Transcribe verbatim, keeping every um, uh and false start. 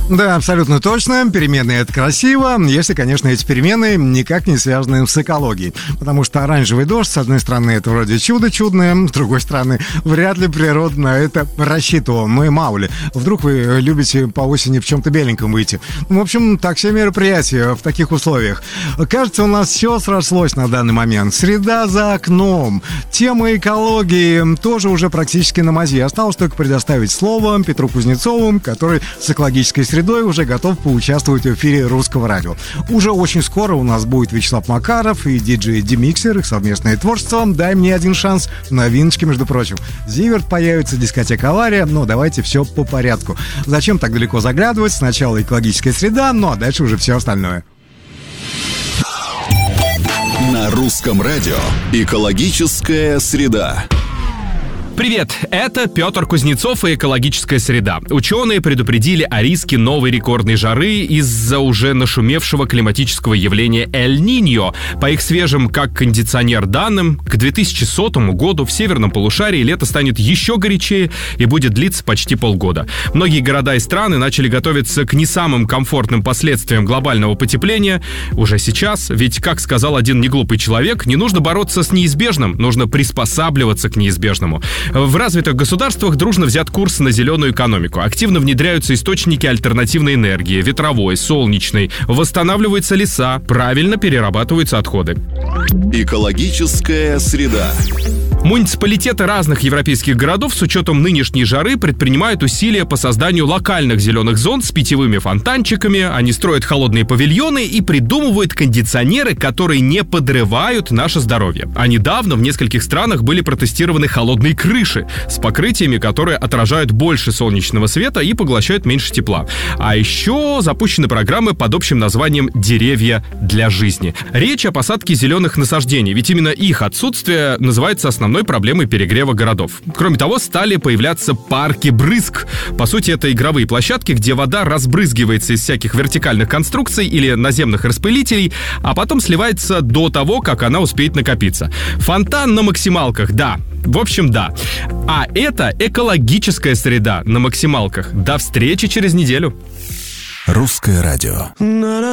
Да, абсолютно точно. Перемены — это красиво, если, конечно, эти перемены никак не связаны с экологией. Потому что оранжевый дождь, с одной стороны, это вроде чудо чудное, с другой стороны, вряд ли природа на это рассчитывала. Ну и мало ли, вдруг вы любите по осени в чем-то беленьком выйти. В общем, так все мероприятия в таких условиях. Кажется, у нас все срослось на данный момент. Среда за окном. Тема экологии тоже уже практически на мази. Осталось только предоставить слово Петру Кузнецову, который с экологической средой уже готов поучаствовать в эфире Русского радио. Уже очень скоро у нас будет Вячеслав Макаров и диджей Демиксер, их совместное творчество «Дай мне один шанс», новиночки, между прочим. Зиверт появится, дискотека «Авария», но давайте все по порядку. Зачем так далеко заглядывать? Сначала экологическая среда, ну а дальше уже все остальное. На Русском радио «Экологическая среда». Привет, это Петр Кузнецов и «Экологическая среда». Ученые предупредили о риске новой рекордной жары из-за уже нашумевшего климатического явления Эль-Ниньо. По их свежим как кондиционер данным, к две тысячи сотому году в северном полушарии лето станет еще горячее и будет длиться почти полгода. Многие города и страны начали готовиться к не самым комфортным последствиям глобального потепления уже сейчас, ведь, как сказал один неглупый человек, не нужно бороться с неизбежным, нужно приспосабливаться к неизбежному. В развитых государствах дружно взят курс на зеленую экономику. Активно внедряются источники альтернативной энергии, ветровой, солнечной, восстанавливаются леса, правильно перерабатываются отходы. Экологическая среда. Муниципалитеты разных европейских городов с учетом нынешней жары предпринимают усилия по созданию локальных зеленых зон с питьевыми фонтанчиками. Они строят холодные павильоны и придумывают кондиционеры, которые не подрывают наше здоровье. А недавно в нескольких странах были протестированы холодные крыши с покрытиями, которые отражают больше солнечного света и поглощают меньше тепла. А еще запущены программы под общим названием «Деревья для жизни». Речь о посадке зеленых насаждений, ведь именно их отсутствие называется основной проблемой перегрева городов. Кроме того, стали появляться парки-брызг. По сути, это игровые площадки, где вода разбрызгивается из всяких вертикальных конструкций или наземных распылителей, а потом сливается до того, как она успеет накопиться. Фонтан на максималках, да. В общем, да. А это экологическая среда на максималках. До встречи через неделю. Русское радио.